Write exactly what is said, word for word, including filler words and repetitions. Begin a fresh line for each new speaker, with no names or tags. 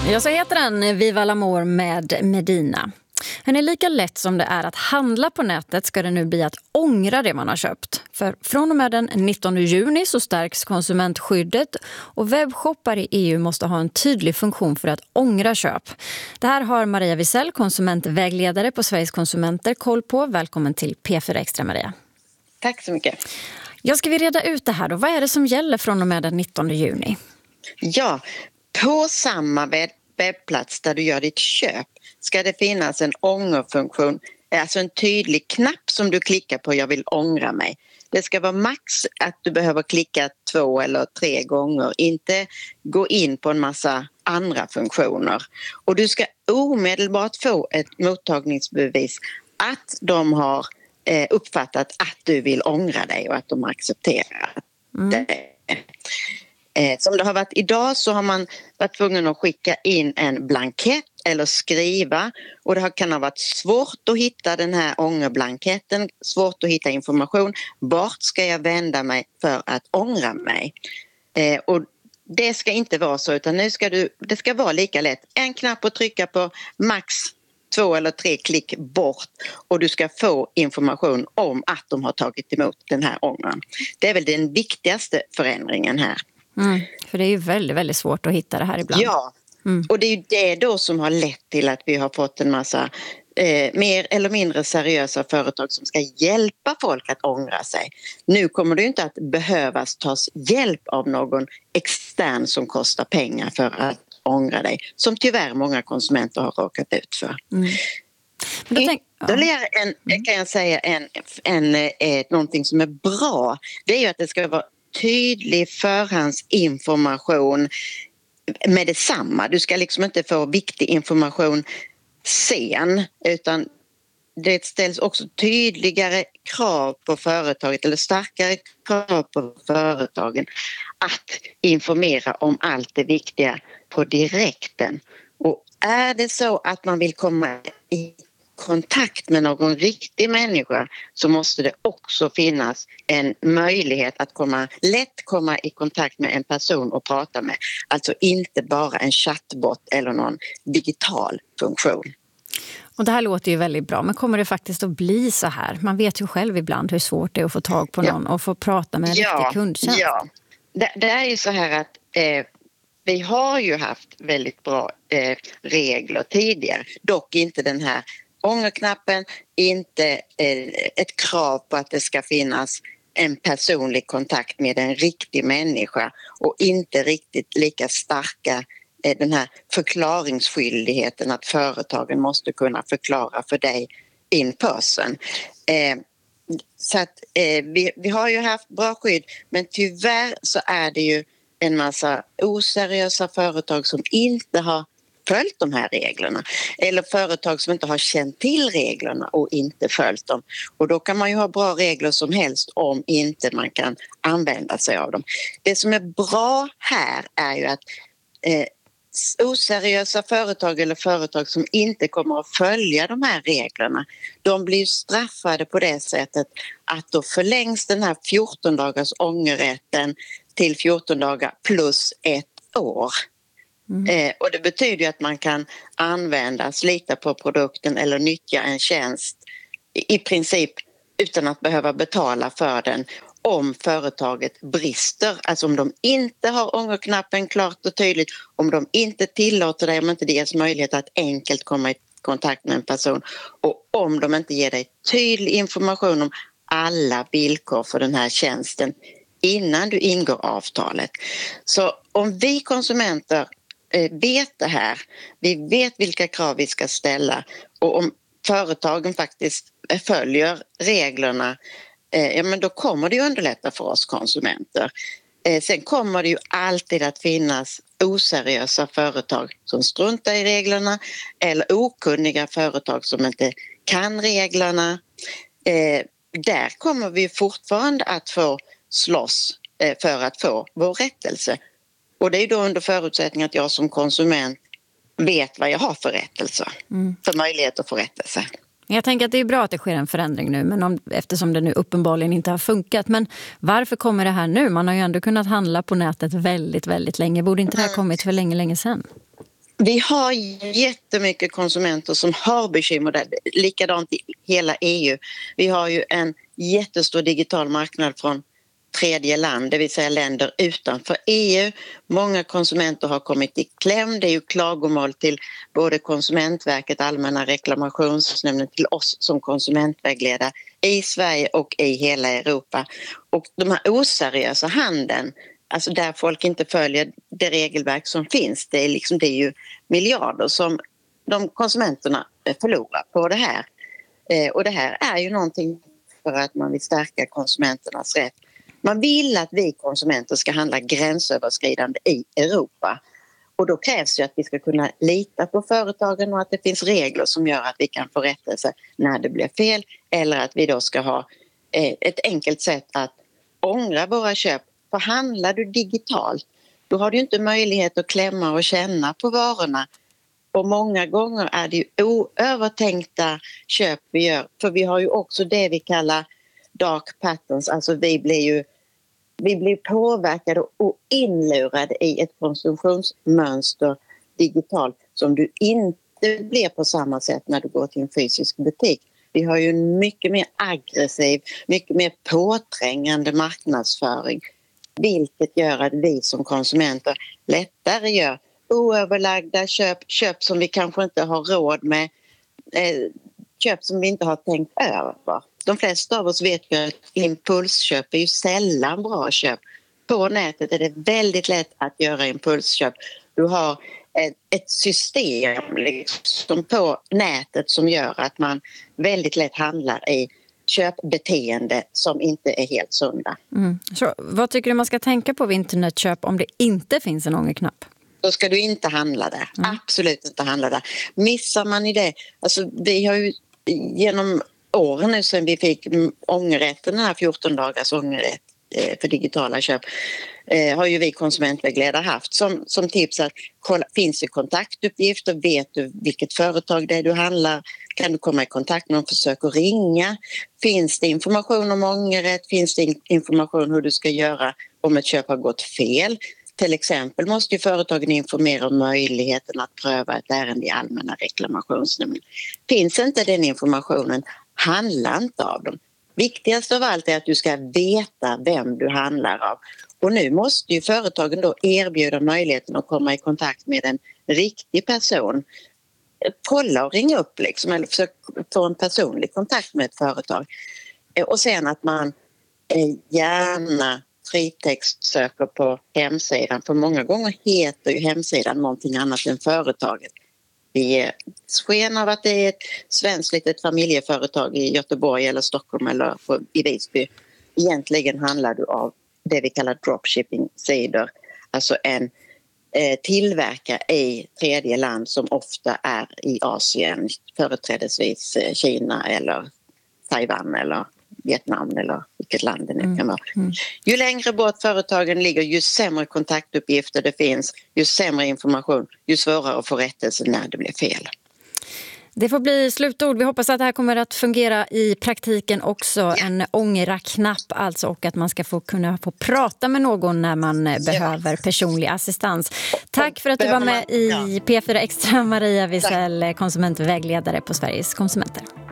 Ja, så heter den Viva l'Amour med Medina. Den är lika lätt som det är att handla på nätet ska det nu bli att ångra det man har köpt. För från och med den nittonde juni så stärks konsumentskyddet och webbshoppar i E U måste ha en tydlig funktion för att ångra köp. Det här har Maria Wisell, konsumentvägledare på Sveriges konsumenter, koll på. Välkommen till P fyra Extra, Maria.
Tack så mycket.
Jag ska vi reda ut det här då. Vad är det som gäller från och med den nittonde juni?
Ja, på samma webb- webbplats där du gör ditt köp ska det finnas en ångerfunktion, alltså en tydlig knapp som du klickar på, jag vill ångra mig. Det ska vara max att du behöver klicka två eller tre gånger, inte gå in på en massa andra funktioner. Och du ska omedelbart få ett mottagningsbevis att de har eh, uppfattat att du vill ångra dig och att de accepterar mm. det. Som det har varit idag så har man varit tvungen att skicka in en blankett eller skriva, och det kan ha varit svårt att hitta den här ångerblanketten, svårt att hitta information. Vart ska jag vända mig för att ångra mig? Eh, och det ska inte vara så, utan nu ska du, det ska vara lika lätt. En knapp att trycka på, max två eller tre klick bort, och du ska få information om att de har tagit emot den här ångern. Det är väl den viktigaste förändringen här.
Mm, för det är ju väldigt, väldigt svårt att hitta det här ibland.
Ja,
mm.
och det är ju det då som har lett till att vi har fått en massa eh, mer eller mindre seriösa företag som ska hjälpa folk att ångra sig. Nu kommer det ju inte att behövas tas hjälp av någon extern som kostar pengar för att ångra dig, som tyvärr många konsumenter har råkat ut för. Mm.
Men då tänk-
Ytterligare en, kan jag säga en, en, eh, någonting som är bra, det är ju att det ska vara tydlig förhandsinformation med detsamma. Du ska liksom inte få viktig information sen, utan det ställs också tydligare krav på företaget, eller starkare krav på företagen att informera om allt det viktiga på direkten. Och är det så att man vill komma i kontakt med någon riktig människa så måste det också finnas en möjlighet att komma, lätt komma i kontakt med en person och prata med. Alltså inte bara en chattbot eller någon digital funktion.
Och det här låter ju väldigt bra, men kommer det faktiskt att bli så här? Man vet ju själv ibland hur svårt det är att få tag på någon ja. och få prata med en ja, riktig kundtjänst.
Ja, det, det är ju så här att eh, vi har ju haft väldigt bra eh, regler tidigare, dock inte den här ångerknappen, inte eh, ett krav på att det ska finnas en personlig kontakt med en riktig människa, och inte riktigt lika starka eh, den här förklaringsskyldigheten att företagen måste kunna förklara för dig in person. Eh, så att eh, vi, vi har ju haft bra skydd, men tyvärr så är det ju en massa oseriösa företag som inte har följt de här reglerna, eller företag som inte har känt till reglerna och inte följt dem. Och då kan man ju ha bra regler som helst om inte man kan använda sig av dem. Det som är bra här är ju att eh, oseriösa företag eller företag som inte kommer att följa de här reglerna, de blir straffade på det sättet att då förlängs den här fjorton dagars ångerrätten till fjorton dagar plus ett år. Mm. Eh, och det betyder ju att man kan använda, slita på produkten eller nyttja en tjänst i, i princip utan att behöva betala för den om företaget brister. Alltså om de inte har ångerknappen klart och tydligt, om de inte tillåter dig, om inte det ges möjlighet att enkelt komma i kontakt med en person, och om de inte ger dig tydlig information om alla villkor för den här tjänsten innan du ingår avtalet. Så om vi konsumenter vet det här, vi vet vilka krav vi ska ställa, och om företagen faktiskt följer reglerna, ja, men då kommer det ju underlätta för oss konsumenter. Sen kommer det ju alltid att finnas oseriösa företag som struntar i reglerna, eller okunniga företag som inte kan reglerna. Där kommer vi fortfarande att få slåss för att få vår rättelse. Och det är då under förutsättning att jag som konsument vet vad jag har för rättelse, mm. för möjlighet att få rättelse.
Jag tänker att det är bra att det sker en förändring nu, men om, eftersom det nu uppenbarligen inte har funkat. Men varför kommer det här nu? Man har ju ändå kunnat handla på nätet väldigt, väldigt länge. Borde inte det här kommit för länge, länge sedan?
Vi har jättemycket konsumenter som har bekymmer där. Likadant i hela E U. Vi har ju en jättestor digital marknad från tredje land, det vill säga länder utanför E U. Många konsumenter har kommit i kläm. Det är ju klagomål till både Konsumentverket, Allmänna reklamationsnämnden, till oss som konsumentvägledare i Sverige och i hela Europa. Och de här oseriösa handeln, alltså där folk inte följer det regelverk som finns, det är, liksom, det är ju miljarder som de konsumenterna förlorar på det här. Eh, och det här är ju någonting för att man vill stärka konsumenternas rätt. Man vill att vi konsumenter ska handla gränsöverskridande i Europa. Och då krävs det att vi ska kunna lita på företagen och att det finns regler som gör att vi kan få rättelse när det blir fel. Eller att vi då ska ha eh, ett enkelt sätt att ångra våra köp. För handlar du digitalt, då har du inte möjlighet att klämma och känna på varorna. Och många gånger är det ju oövertänkta köp vi gör. För vi har ju också det vi kallar dark patterns. Alltså vi blir ju vi blir påverkade och inlurade i ett konsumtionsmönster digitalt som du inte blir på samma sätt när du går till en fysisk butik. Vi har ju en mycket mer aggressiv, mycket mer påträngande marknadsföring. Vilket gör att vi som konsumenter lättare gör oöverlagda köp, köp som vi kanske inte har råd med, eh, köp som vi inte har tänkt över. De flesta av oss vet ju att impulsköp är ju sällan bra köp. På nätet är det väldigt lätt att göra impulsköp. Du har ett, ett system liksom på nätet som gör att man väldigt lätt handlar i köpbeteende som inte är helt sunda.
Mm. Så, vad tycker du man ska tänka på vid internetköp om det inte finns en ångerknapp?
Då ska du inte handla där.
Mm.
Absolut inte handla där. Missar man i det, alltså vi har ju genom åren nu sedan vi fick ångerrätten, den här fjorton dagars ångerrätt för digitala köp, har ju vi konsumentvägledare haft som, som tips att kolla, finns det kontaktuppgifter, vet du vilket företag det är du handlar, kan du komma i kontakt med dem, försök att ringa, finns det information om ångerrätt, finns det information hur du ska göra om ett köp har gått fel. Till exempel måste ju företagen informera om möjligheten att pröva ett ärende i Allmänna reklamationsnämnden. Finns inte den informationen, handla inte av dem. Viktigast av allt är att du ska veta vem du handlar av. Och nu måste ju företagen då erbjuda möjligheten att komma i kontakt med en riktig person. Kolla och ring upp liksom, eller försök få en personlig kontakt med ett företag. Och sen att man gärna fritext söker på hemsidan. För många gånger heter ju hemsidan någonting annat än företaget. Det ger sken av att det är ett svenskt litet familjeföretag i Göteborg eller Stockholm eller i Visby. Egentligen handlar det av det vi kallar dropshipping-sidor. Alltså en eh, tillverkare i tredje land som ofta är i Asien. Företrädesvis Kina eller Taiwan eller Vietnam eller vilket land det nu kan vara. Mm. Mm. Ju längre bort företagen ligger, ju sämre kontaktuppgifter det finns, ju sämre information, ju svårare att få rättelse när det blir fel.
Det får bli slutord. Vi hoppas att det här kommer att fungera i praktiken också. Ja. En ångra-knapp alltså, och att man ska få kunna få prata med någon när man ja. behöver personlig assistans. Tack för att du var med i P fyra Extra, Maria Wisell, konsumentvägledare på Sveriges konsumenter.